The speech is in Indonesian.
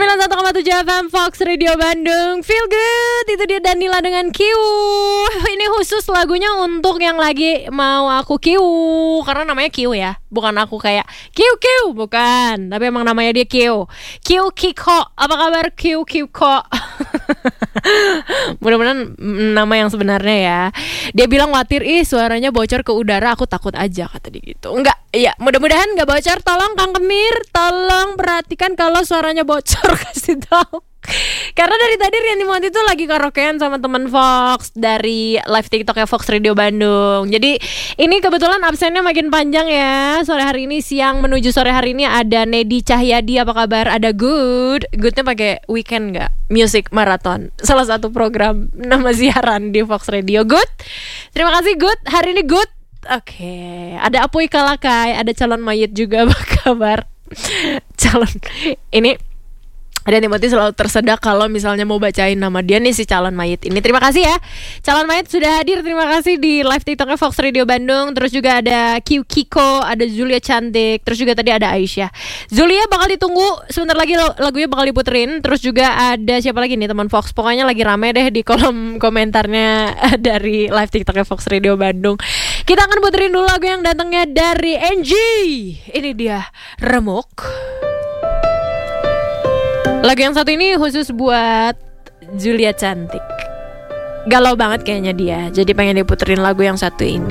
91,7 FM Fox Radio Bandung. Feel good. Itu dia Danila dengan Q. Ini khusus lagunya untuk yang lagi mau aku Q, karena namanya Q ya. Bukan aku kayak Q, bukan. Tapi emang namanya dia Q. Q Kiko. Apa kabar Q Kiko? Mudah-mudahan nama yang sebenarnya ya. Dia bilang khawatir suaranya bocor ke udara, aku takut aja kata dia gitu. Enggak, ya mudah-mudahan enggak bocor. Tolong Kang Kemir, tolong perhatikan kalau suaranya bocor, kasih tahu. Karena dari tadi Rianti Monti itu lagi karaokean sama teman Fox dari live TikToknya Fox Radio Bandung. Jadi ini kebetulan absennya makin panjang ya. Sore hari ini, siang menuju sore hari ini ada Nedi Cahyadi, apa kabar? Ada Goodnya pakai weekend nggak? Music Marathon, salah satu program nama siaran di Fox Radio. Good, terima kasih Good. Hari ini Good. Oke, ada Apuy Kalakai, ada calon mayit juga, apa kabar? Calon ini ada Timothy selalu tersedak kalau misalnya mau bacain nama dia nih, si calon mayit ini. Terima kasih ya, calon mayit sudah hadir. Terima kasih di live TikToknya Fox Radio Bandung. Terus juga ada Q Kiko, ada Zulia Cantik. Terus juga tadi ada Aisyah. Zulia bakal ditunggu sebentar lagi, lagunya bakal diputerin. Terus juga ada siapa lagi nih teman Fox. Pokoknya lagi rame deh di kolom komentarnya dari live TikToknya Fox Radio Bandung. Kita akan puterin dulu lagu yang datangnya dari Angie. Ini dia Remuk. Lagu yang satu ini khusus buat Zulia Cantik. Galau banget kayaknya dia, jadi pengen diputerin lagu yang satu ini.